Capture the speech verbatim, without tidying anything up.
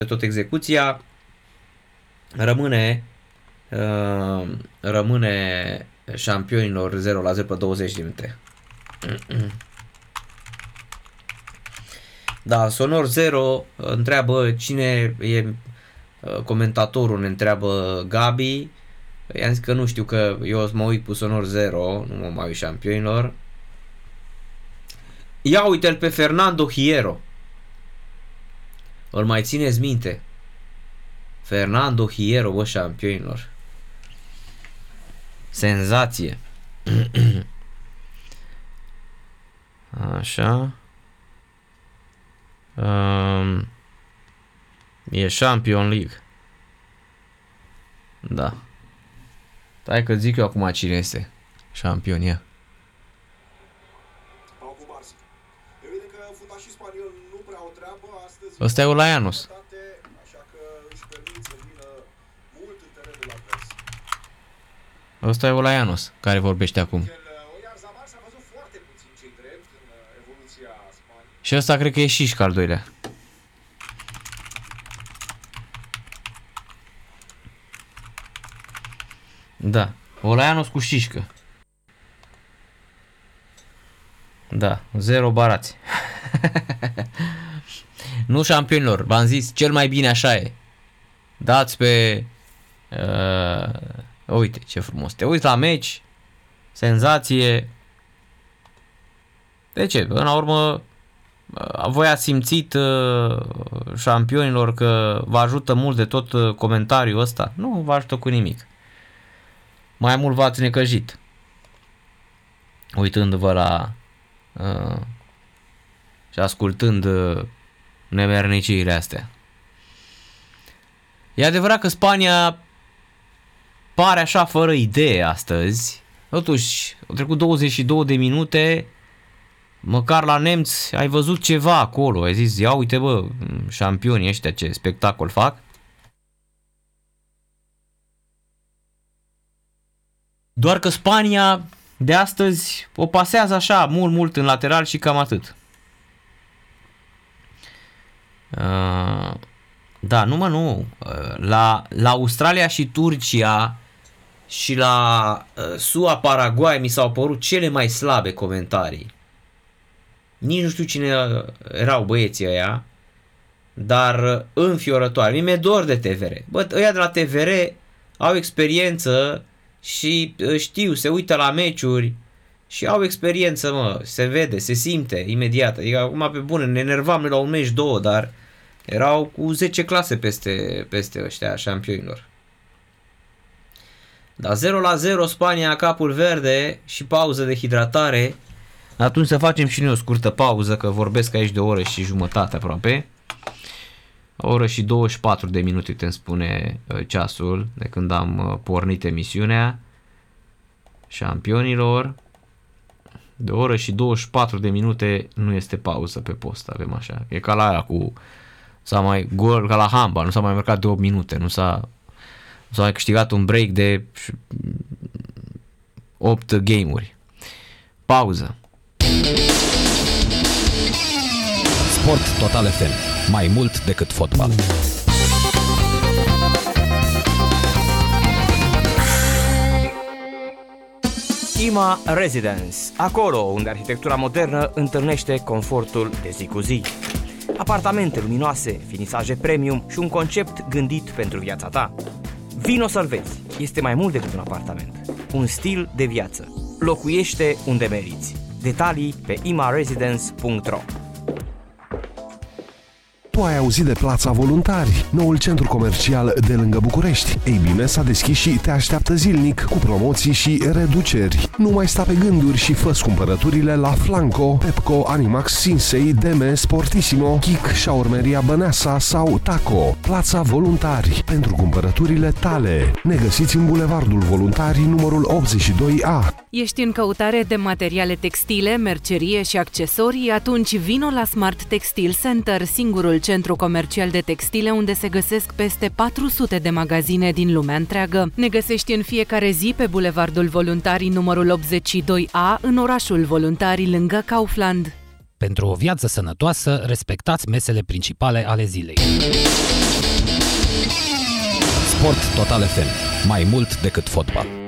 tot execuția, rămâne uh, rămâne șampionilor zero la zero pe douăzeci de minute. Da, Sonor zero întreabă cine e comentatorul, ne întreabă Gabi. I-am zis că nu știu, că eu mă uit cu Sonor zero, nu mă mai uit șampionilor. Ia uite-l pe Fernando Hierro. Îl mai țineți minte? Fernando Hierro, bă, șampionilor. Senzație. Așa. Um, e Champion League. Da. Stai că zic eu acum cine este șampionia. Ăsta e Olaianos. Ăsta e Olaianos care vorbește acum. Și ăsta cred că e Șișca al doilea. Da, Olaianos cu Șișcă. Da, zero barați. Nu șampionilor, v-am zis, cel mai bine așa e. Dați pe... Uh, uite ce frumos, te uiți la meci, senzație. De ce? Până la urmă, voi ați simțit uh, șampionilor că vă ajută mult de tot uh, comentariul ăsta? Nu vă ajută cu nimic. Mai mult v-ați necăjit uitându-vă la uh, și ascultând uh, nemerniciile astea. E adevărat că Spania pare așa fără idee astăzi. Totuși, au trecut douăzeci și două de minute, măcar la nemți ai văzut ceva acolo. Ai zis, ia uite bă, șampionii ăștia ce spectacol fac. Doar că Spania de astăzi o pasează așa mult, mult în lateral și cam atât. Uh, da, nu mă, nu. Uh, la, la Australia și Turcia și la uh, S U A, Paraguay mi s-au părut cele mai slabe comentarii. Nici nu știu cine erau băieții ăia, dar înfiorătoare. Mi-e dor de T V R. Bă, ăia de la T V R au experiență și știu, se uită la meciuri și au experiență, mă, se vede, se simte imediat. Adică acum pe bune, ne enervam la un meci, două, dar erau cu zece clase peste, peste ăștia șampionilor. Da, zero la zero Spania, capul verde și pauză de hidratare. Atunci să facem și noi o scurtă pauză, că vorbesc aici de o oră și jumătate aproape. O oră și douăzeci și patru de minute te-mi spune ceasul de când am pornit emisiunea șampionilor. De o oră și douăzeci și patru de minute nu este pauză pe post, avem așa. E ca la aia cu s-a mai gol, ca la handbal, nu s-a mai marcat de opt minute, nu s-a, nu s-a mai câștigat un break de opt game-uri. Pauză. Sport Total F M. Mai mult decât fotbal. IMA Residence. Acolo unde arhitectura modernă întâlnește confortul de zi cu zi. Apartamente luminoase, finisaje premium și un concept gândit pentru viața ta. Vino să-l vezi. Este mai mult decât un apartament. Un stil de viață. Locuiește unde meriți. Detalii pe ima residence punct ro. Tu ai auzit de Plața Voluntari, noul centru comercial de lângă București. Ei bine, s-a deschis și te așteaptă zilnic cu promoții și reduceri. Nu mai sta pe gânduri și fă-ți cumpărăturile la Flanco, Pepco, Animax, Sinsei, Deme, Sportissimo, Kik, Șaurmeria Băneasa sau Taco. Plața Voluntari, pentru cumpărăturile tale. Ne găsiți în Bulevardul Voluntarii numărul optzeci și doi A. Ești în căutare de materiale textile, mercerie și accesorii? Atunci vino la Smart Textile Center, singurul centru comercial de textile unde se găsesc peste patru sute de magazine din lumea întreagă. Ne găsești în fiecare zi pe Bulevardul Voluntarii numărul optzeci și doi A, în orașul Voluntarii, lângă Kaufland. Pentru o viață sănătoasă, respectați mesele principale ale zilei. Sport Total F M. Mai mult decât fotbal.